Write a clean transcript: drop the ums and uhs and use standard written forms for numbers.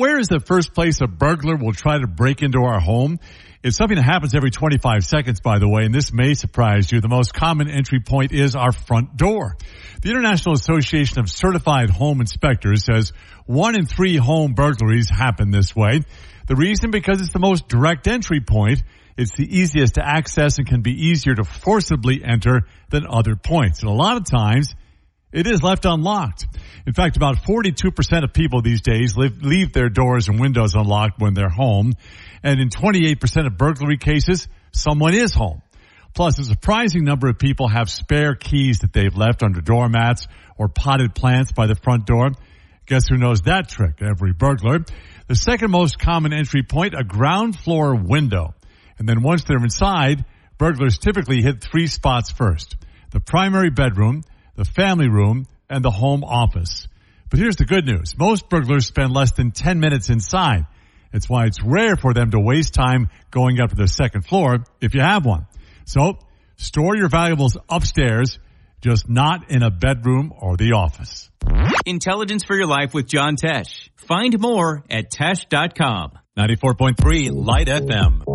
aware is the first place a burglar will try to break into our home? It's something that happens every 25 seconds, by the way, and this may surprise you. The most common entry point is our front door. The International Association of Certified Home Inspectors says 1 in 3 home burglaries happen this way. The reason? Because it's the most direct entry point. It's the easiest to access and can be easier to forcibly enter than other points. And a lot of times, it is left unlocked. In fact, about 42% of people these days leave their doors and windows unlocked when they're home. And in 28% of burglary cases, someone is home. Plus, a surprising number of people have spare keys that they've left under doormats or potted plants by the front door. Guess who knows that trick? Every burglar. The second most common entry point, a ground floor window. And then once they're inside, burglars typically hit 3 spots first: the primary bedroom, the family room, and the home office. But here's the good news. Most burglars spend less than 10 minutes inside. It's why it's rare for them to waste time going up to the second floor if you have one. So, store your valuables upstairs, just not in a bedroom or the office. Intelligence for your life with John Tesh. Find more at Tesh.com. 94.3 Light FM.